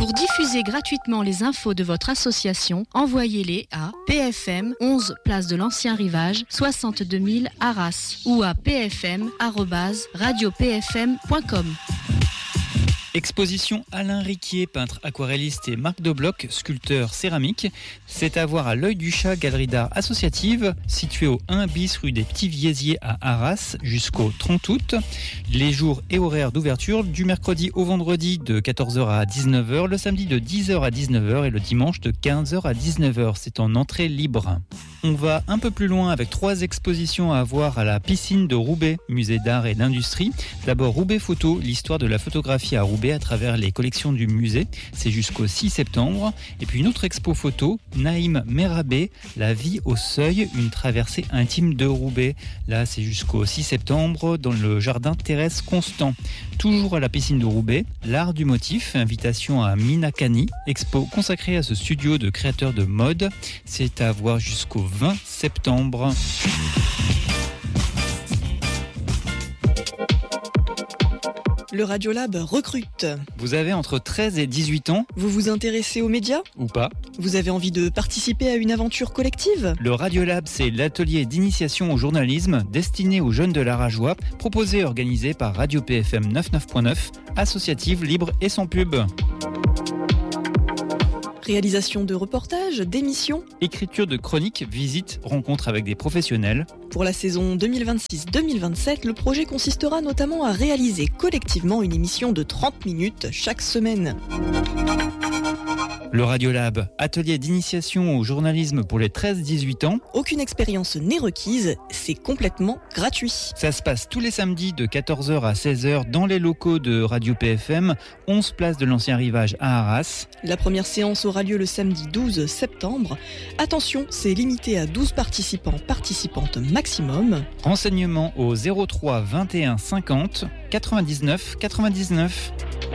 Pour diffuser gratuitement les infos de votre association, envoyez-les à PFM 11 place de l'Ancien Rivage 62 000 Arras ou à pfm@radiopfm.com. Exposition Alain Riquier, peintre aquarelliste et Marc de Bloch, sculpteur céramique. C'est à voir à l'Œil du Chat, galerie d'art associative, située au 1 bis rue des Petits Viesiers à Arras jusqu'au 30 août. Les jours et horaires d'ouverture du mercredi au vendredi de 14h à 19h, le samedi de 10h à 19h et le dimanche de 15h à 19h. C'est en entrée libre. On va un peu plus loin avec 3 expositions à voir à la piscine de Roubaix, musée d'art et d'industrie. D'abord Roubaix Photo, l'histoire de la photographie à Roubaix à travers les collections du musée. C'est jusqu'au 6 septembre. Et puis une autre expo photo, Naïm Merabé, la vie au seuil, une traversée intime de Roubaix. Là, c'est jusqu'au 6 septembre dans le jardin Thérèse Constant. Toujours à la piscine de Roubaix, l'art du motif, invitation à Minakani, expo consacrée à ce studio de créateurs de mode. C'est à voir jusqu'au 20 septembre. Le Radiolab recrute. Vous avez entre 13 et 18 ans. Vous vous intéressez aux médias ? Ou pas. Vous avez envie de participer à une aventure collective ? Le Radiolab, c'est l'atelier d'initiation au journalisme destiné aux jeunes de l'Arajois, proposé et organisé par Radio PFM 99.9, associative, libre et sans pub. Réalisation de reportages, d'émissions. Écriture de chroniques, visites, rencontres avec des professionnels. Pour la saison 2026-2027, le projet consistera notamment à réaliser collectivement une émission de 30 minutes chaque semaine. Le Radiolab, atelier d'initiation au journalisme pour les 13-18 ans. Aucune expérience n'est requise, c'est complètement gratuit. Ça se passe tous les samedis de 14h à 16h dans les locaux de Radio PFM, 11 place de l'Ancien Rivage à Arras. La première séance aura lieu le samedi 12 septembre. Attention, c'est limité à 12 participantes maximum. Renseignements au 03 21 50 99 99.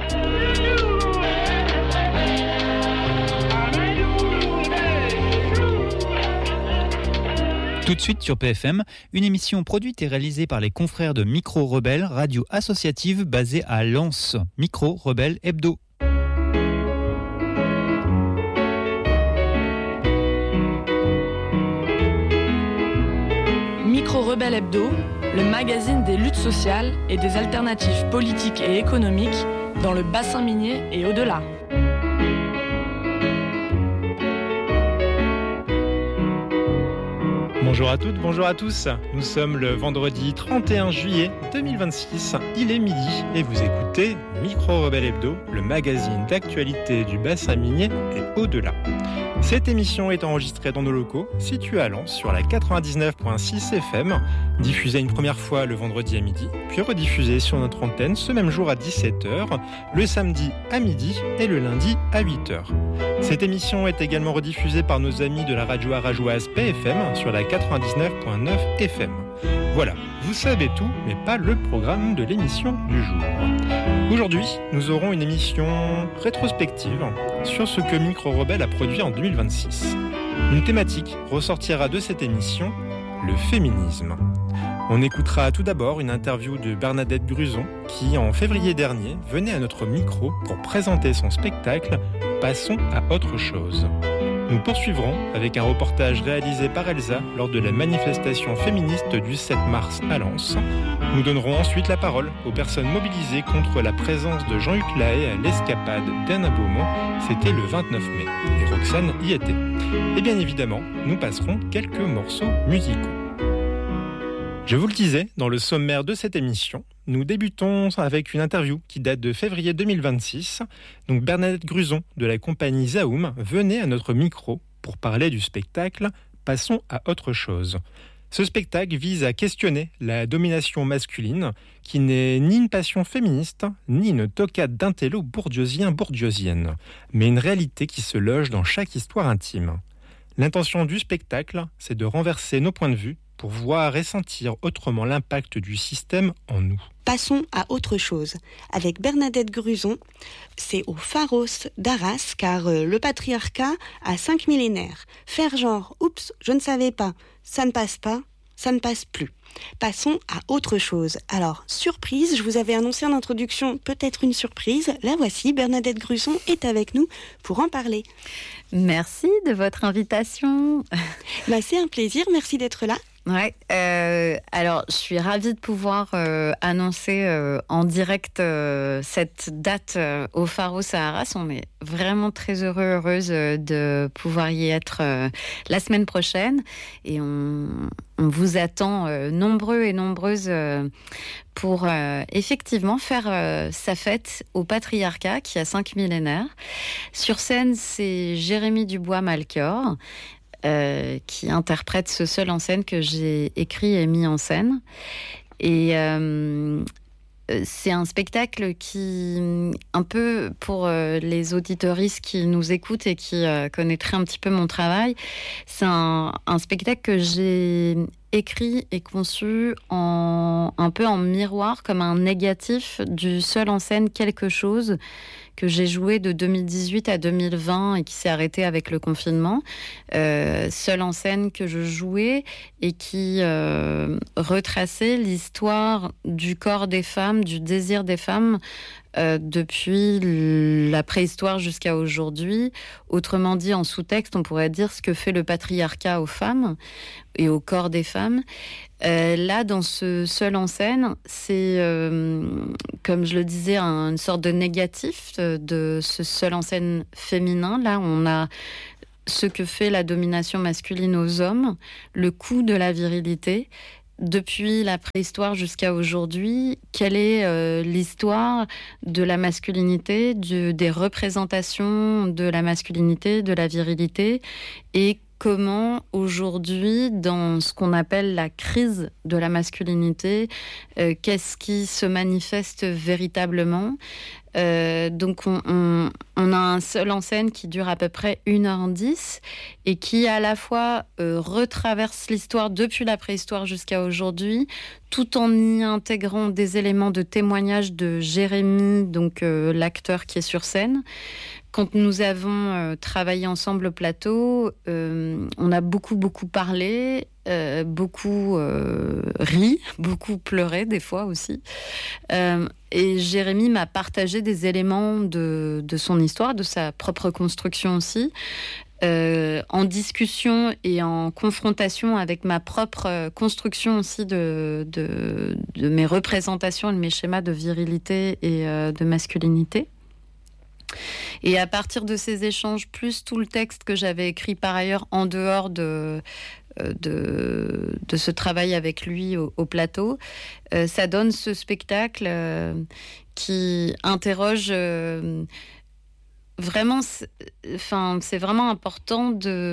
Tout de suite sur PFM, une émission produite et réalisée par les confrères de Micro Rebelle, radio associative basée à Lens. Micro Rebelle Hebdo. Micro Rebelle Hebdo, le magazine des luttes sociales et des alternatives politiques et économiques dans le bassin minier et au-delà. Bonjour à toutes, bonjour à tous. Nous sommes le vendredi 31 juillet 2026. Il est midi et vous écoutez Micro Rebelle Hebdo, le magazine d'actualité du bassin minier et au-delà. Cette émission est enregistrée dans nos locaux, situés à Lens, sur la 99.6 FM, diffusée une première fois le vendredi à midi, puis rediffusée sur notre antenne ce même jour à 17h, le samedi à midi et le lundi à 8h. Cette émission est également rediffusée par nos amis de la radio arajoise PFM sur la 99.9 FM. Voilà, vous savez tout, mais pas le programme de l'émission du jour. Aujourd'hui, nous aurons une émission rétrospective sur ce que Micro Rebelle a produit en 2026. Une thématique ressortira de cette émission, le féminisme. On écoutera tout d'abord une interview de Bernadette Gruson qui, en février dernier, venait à notre micro pour présenter son spectacle « Passons à autre chose ». Nous poursuivrons avec un reportage réalisé par Elsa lors de la manifestation féministe du 7 mars à Lens. Nous donnerons ensuite la parole aux personnes mobilisées contre la présence de Jean-Luc Lahaye à l'escapade d'Anna Beaumont. C'était le 29 mai et Roxane y était. Et bien évidemment, nous passerons quelques morceaux musicaux. Je vous le disais, dans le sommaire de cette émission, nous débutons avec une interview qui date de février 2026. Donc Bernadette Gruson de la compagnie Zaoum venait à notre micro pour parler du spectacle « Passons à autre chose ». Ce spectacle vise à questionner la domination masculine qui n'est ni une passion féministe, ni une toquade d'intello bourdieusienne, mais une réalité qui se loge dans chaque histoire intime. L'intention du spectacle, c'est de renverser nos points de vue pour voir et sentir autrement l'impact du système en nous. Passons à autre chose. Avec Bernadette Gruson, c'est au Pharos d'Arras, car le patriarcat a 5 millénaires. Faire genre, oups, je ne savais pas, ça ne passe pas, ça ne passe plus. Passons à autre chose. Alors, surprise, je vous avais annoncé en introduction peut-être une surprise. La voici, Bernadette Gruson est avec nous pour en parler. Merci de votre invitation. C'est un plaisir, merci d'être là. Ouais, alors je suis ravie de pouvoir annoncer en direct cette date au Pharos à Arras. On est vraiment très heureuse de pouvoir y être la semaine prochaine et on vous attend nombreux et nombreuses pour effectivement faire sa fête au Patriarcat qui a 5 millénaires. Sur scène, c'est Jérémie Dubois-Malchior qui interprète ce seul en scène que j'ai écrit et mis en scène. Et c'est un spectacle qui, un peu pour les auditeuristes qui nous écoutent et qui connaîtraient un petit peu mon travail, c'est un spectacle que j'ai écrit et conçu un peu en miroir, comme un négatif du seul en scène quelque chose que j'ai joué de 2018 à 2020 et qui s'est arrêté avec le confinement. Seul en scène que je jouais et qui retraçait l'histoire du corps des femmes, du désir des femmes depuis la préhistoire jusqu'à aujourd'hui. Autrement dit, en sous-texte, on pourrait dire ce que fait le patriarcat aux femmes et au corps des femmes. Là, dans ce seul en scène, c'est, comme je le disais, une sorte de négatif de ce seul en scène féminin. Là, on a ce que fait la domination masculine aux hommes, le coût de la virilité. Depuis la préhistoire jusqu'à aujourd'hui, quelle est l'histoire de la masculinité, des représentations de la masculinité, de la virilité, et comment aujourd'hui, dans ce qu'on appelle la crise de la masculinité, qu'est-ce qui se manifeste véritablement ? Donc on a un seul en scène qui dure à peu près 1h10 et qui à la fois retraverse l'histoire depuis la préhistoire jusqu'à aujourd'hui, tout en y intégrant des éléments de témoignage de Jérémie, donc l'acteur qui est sur scène. Quand nous avons travaillé ensemble au plateau, on a beaucoup parlé, beaucoup ri, beaucoup pleuré des fois aussi. Et Jérémie m'a partagé des éléments de son histoire, de sa propre construction aussi, en discussion et en confrontation avec ma propre construction aussi de mes représentations et de mes schémas de virilité et de masculinité. Et à partir de ces échanges, plus tout le texte que j'avais écrit par ailleurs en dehors de ce travail avec lui au plateau, ça donne ce spectacle qui interroge vraiment. C'est vraiment important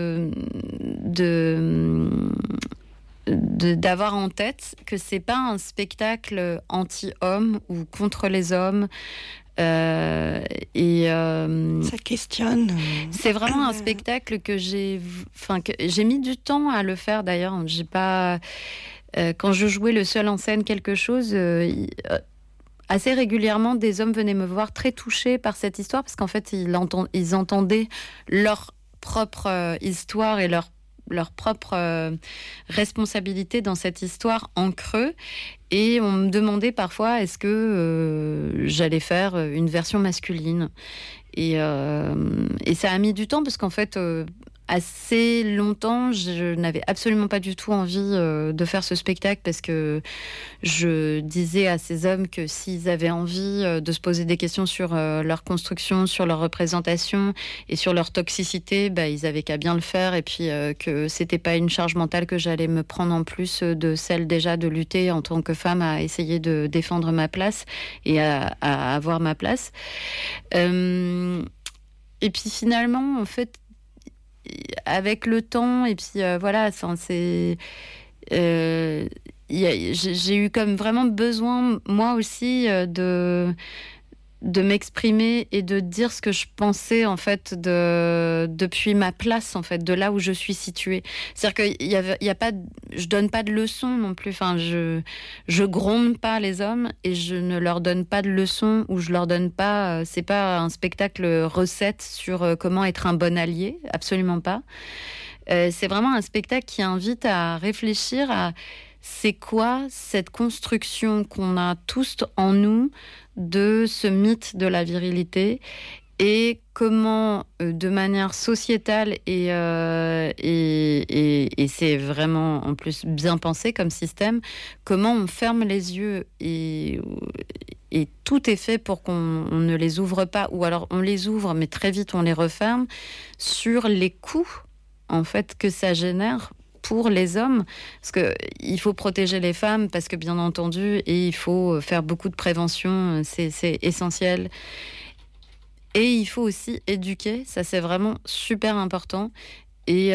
d'avoir en tête que c'est pas un spectacle anti-homme ou contre les hommes. Ça questionne. C'est vraiment un spectacle que j'ai mis du temps à le faire d'ailleurs. J'ai pas, quand je jouais le seul en scène quelque chose, assez régulièrement des hommes venaient me voir très touchés par cette histoire parce qu'en fait ils entendaient leur propre histoire et leur propre responsabilité dans cette histoire en creux. Et on me demandait parfois est-ce que j'allais faire une version masculine. Et ça a mis du temps parce qu'en fait, assez longtemps, je n'avais absolument pas du tout envie de faire ce spectacle parce que je disais à ces hommes que s'ils avaient envie de se poser des questions sur leur construction, sur leur représentation et sur leur toxicité, ils avaient qu'à bien le faire et puis que c'était pas une charge mentale que j'allais me prendre en plus de celle déjà de lutter en tant que femme à essayer de défendre ma place et à avoir ma place. Et puis finalement, en fait, avec le temps et puis voilà, j'ai eu comme vraiment besoin moi aussi de m'exprimer et de dire ce que je pensais en fait depuis ma place en fait, de là où je suis située. C'est-à-dire qu'il y a pas, je donne pas de leçons non plus. Enfin, je gronde pas les hommes et je ne leur donne pas de leçons ou je leur donne pas. C'est pas un spectacle recette sur comment être un bon allié, absolument pas. C'est vraiment un spectacle qui invite à réfléchir à c'est quoi cette construction qu'on a tous en nous de ce mythe de la virilité et comment, de manière sociétale, et c'est vraiment en plus bien pensé comme système, comment on ferme les yeux et tout est fait pour qu'on ne les ouvre pas, ou alors on les ouvre mais très vite on les referme, sur les coûts en fait que ça génère pour les hommes, parce que il faut protéger les femmes, parce que bien entendu, et il faut faire beaucoup de prévention, c'est essentiel. Et il faut aussi éduquer, ça c'est vraiment super important. Et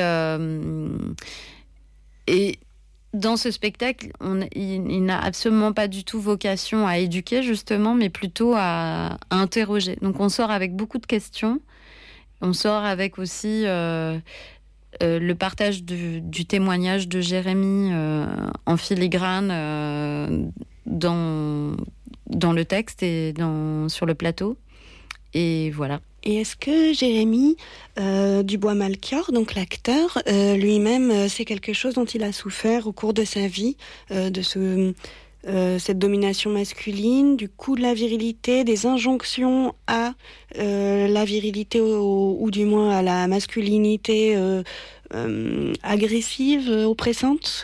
dans ce spectacle, il n'a absolument pas du tout vocation à éduquer justement, mais plutôt à interroger. Donc on sort avec beaucoup de questions, on sort avec aussi le partage du témoignage de Jérémy en filigrane dans le texte et sur le plateau. Et voilà. Et est-ce que Jérémy Dubois-Malchior, donc l'acteur, lui-même, c'est quelque chose dont il a souffert au cours de sa vie, de cette domination masculine, du coût de la virilité, des injonctions à la virilité ou du moins à la masculinité agressive, oppressante ?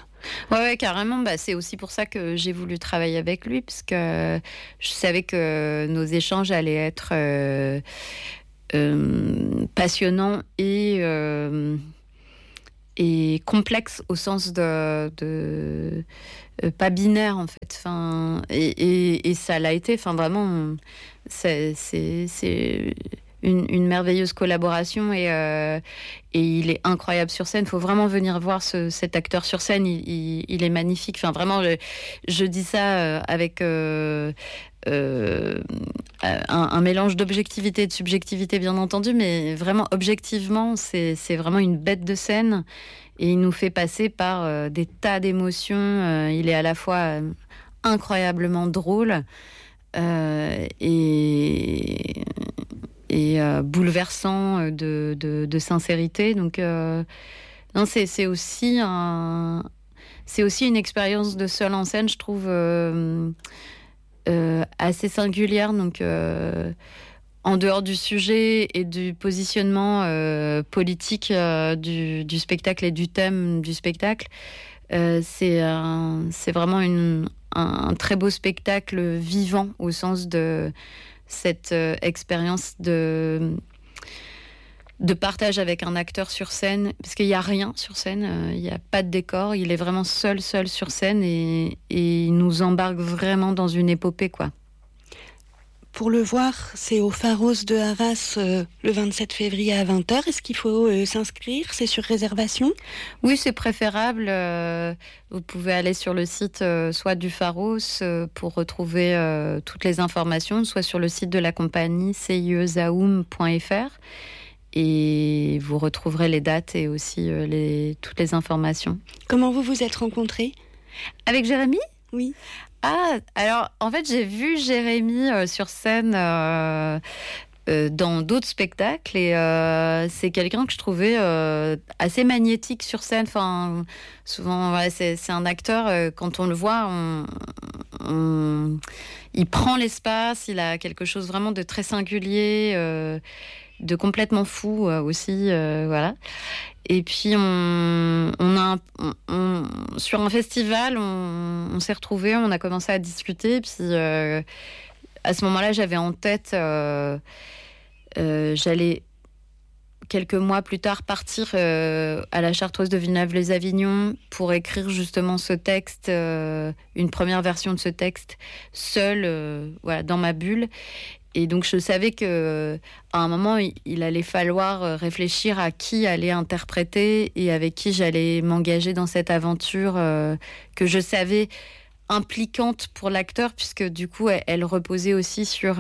Ouais, carrément. C'est aussi pour ça que j'ai voulu travailler avec lui, parce que je savais que nos échanges allaient être passionnants et complexes au sens de pas binaire en fait. Enfin, et ça l'a été. Enfin, vraiment, c'est une merveilleuse collaboration et il est incroyable sur scène. Il faut vraiment venir voir cet acteur sur scène. Il est magnifique. Enfin, vraiment, je dis ça avec un mélange d'objectivité et de subjectivité, bien entendu, mais vraiment, objectivement, c'est vraiment une bête de scène et il nous fait passer par des tas d'émotions. Il est à la fois incroyablement drôle et bouleversant de sincérité. Donc, non, c'est aussi une expérience de seul en scène, je trouve, assez singulière. Donc, en dehors du sujet et du positionnement politique du spectacle et du thème du spectacle, c'est vraiment un très beau spectacle vivant au sens de cette expérience de partage avec un acteur sur scène, parce qu'il n'y a rien sur scène, il n'y a pas de décor, il est vraiment seul sur scène et il nous embarque vraiment dans une épopée, quoi. Pour le voir, c'est au Pharos de Arras le 27 février à 20h. Est-ce qu'il faut s'inscrire ? C'est sur réservation ? Oui, c'est préférable. Vous pouvez aller sur le site soit du Pharos pour retrouver toutes les informations, soit sur le site de la compagnie ciezaoum.fr et vous retrouverez les dates et aussi toutes les informations. Comment vous vous êtes rencontrés ? Avec Jérémy ? Oui. Ah, alors, en fait, j'ai vu Jérémy sur scène dans d'autres spectacles et c'est quelqu'un que je trouvais assez magnétique sur scène. Enfin, souvent, ouais, c'est un acteur, quand on le voit, il prend l'espace, il a quelque chose vraiment de très singulier, de complètement fou aussi, voilà. Et puis sur un festival, on s'est retrouvés, on a commencé à discuter. Puis à ce moment-là, j'avais en tête, j'allais quelques mois plus tard partir à la Chartreuse de Villeneuve-les-Avignon pour écrire justement ce texte, une première version de ce texte, seule, voilà, dans ma bulle. Et donc, je savais qu'à un moment, il allait falloir réfléchir à qui allait interpréter et avec qui j'allais m'engager dans cette aventure que je savais impliquante pour l'acteur, puisque du coup, elle reposait aussi sur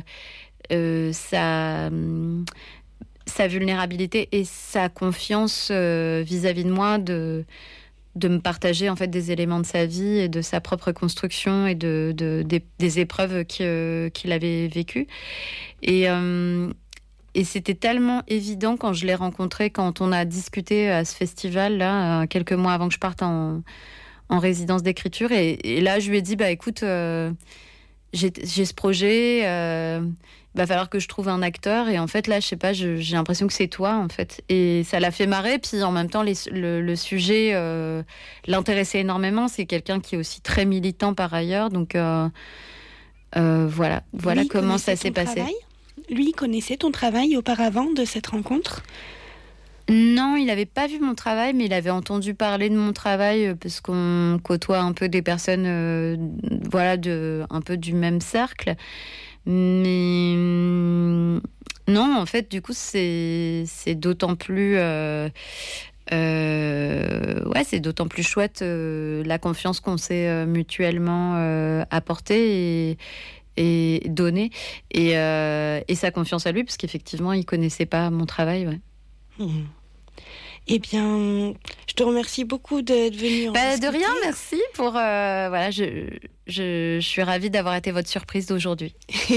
sa vulnérabilité et sa confiance vis-à-vis de moi, de me partager en fait des éléments de sa vie et de sa propre construction et des épreuves qu'il avait vécues. Et c'était tellement évident quand je l'ai rencontré, quand on a discuté à ce festival-là, quelques mois avant que je parte en résidence d'écriture. Et là, je lui ai dit, écoute, j'ai ce projet, va falloir que je trouve un acteur. Et en fait, là, je sais pas, j'ai l'impression que c'est toi, en fait. Et ça l'a fait marrer. Puis en même temps, le sujet l'intéressait énormément. C'est quelqu'un qui est aussi très militant par ailleurs. Donc voilà comment ça s'est passé. Lui, il connaissait ton travail auparavant de cette rencontre ? Non, il n'avait pas vu mon travail, mais il avait entendu parler de mon travail parce qu'on côtoie un peu des personnes un peu du même cercle. Mais non, en fait, du coup, c'est d'autant plus... c'est d'autant plus chouette la confiance qu'on s'est mutuellement apportée et donnée. Et sa confiance à lui, parce qu'effectivement, il ne connaissait pas mon travail, ouais. Eh bien, je te remercie beaucoup d'être venue. De rien, merci pour... je suis ravie d'avoir été votre surprise d'aujourd'hui.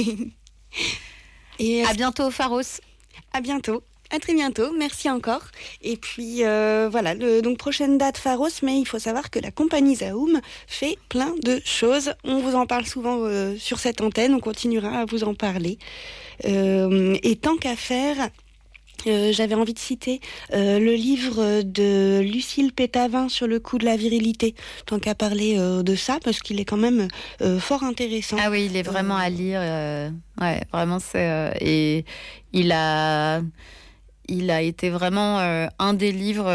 Et à bientôt au Pharos. À bientôt. À très bientôt. Merci encore. Et puis, donc prochaine date Pharos, mais il faut savoir que la compagnie Zaum fait plein de choses. On vous en parle souvent sur cette antenne. On continuera à vous en parler. Et tant qu'à faire... j'avais envie de citer le livre de Lucille Pétavin sur le coup de la virilité, tant qu'à parler de ça, parce qu'il est quand même fort intéressant. Ah oui, il est vraiment à lire. Vraiment, c'est... et il a été vraiment un des livres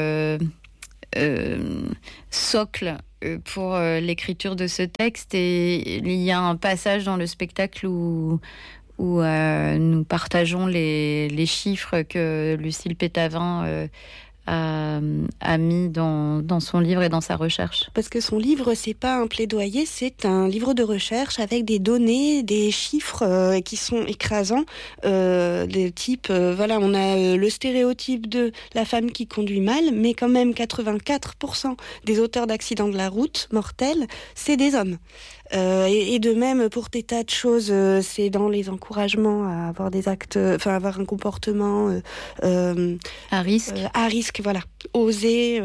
socle pour l'écriture de ce texte. Et il y a un passage dans le spectacle où nous partageons les chiffres que Lucille Pétavin a mis dans son livre et dans sa recherche. Parce que son livre, c'est pas un plaidoyer, c'est un livre de recherche avec des données, des chiffres qui sont écrasants, des types, on a le stéréotype de la femme qui conduit mal, mais quand même 84% des auteurs d'accidents de la route mortels, c'est des hommes. Et de même pour des tas de choses, c'est dans les encouragements à avoir des actes, avoir un comportement à risque, voilà, oser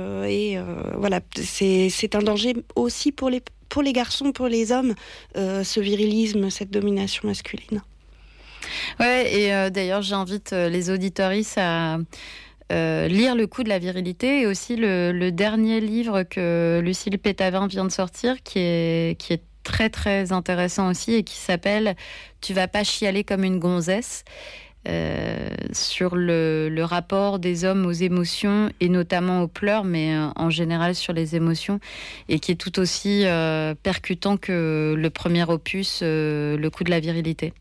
c'est un danger aussi pour les garçons, pour les hommes, ce virilisme, cette domination masculine. Ouais, et d'ailleurs j'invite les auditoristes à lire Le coup de la virilité et aussi le dernier livre que Lucille Pétavin vient de sortir qui est très très intéressant aussi et qui s'appelle « Tu vas pas chialer comme une gonzesse » sur le rapport des hommes aux émotions et notamment aux pleurs, mais en général sur les émotions, et qui est tout aussi percutant que le premier opus, Le coup de la virilité.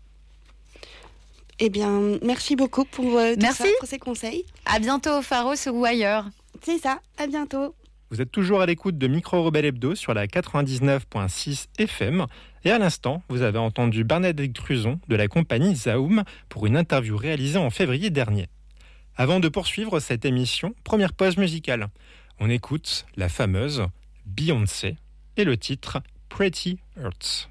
Eh bien, merci beaucoup pour pour ces conseils. À bientôt au Pharos ou ailleurs. C'est ça, à bientôt. Vous êtes toujours à l'écoute de Micro Rebelle Hebdo sur la 99.6 FM. Et à l'instant, vous avez entendu Bernadette Cruzon de la compagnie Zaum pour une interview réalisée en février dernier. Avant de poursuivre cette émission, première pause musicale. On écoute la fameuse Beyoncé et le titre Pretty Hurts.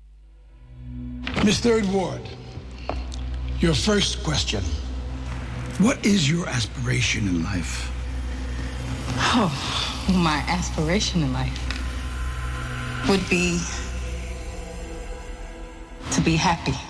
Miss Third Ward, your first question. What is your aspiration in life? Oh, my aspiration in life would be to be happy.